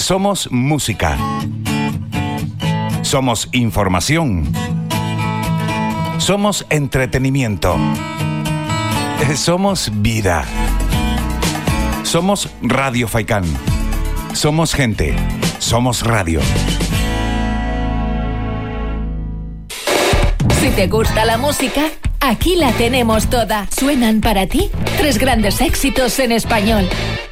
Somos música. Somos información. Somos entretenimiento. Somos vida. Somos Radio Faikán. Somos gente. Somos radio. Si te gusta la música, aquí la tenemos toda. Suenan para ti 3 grandes éxitos en español.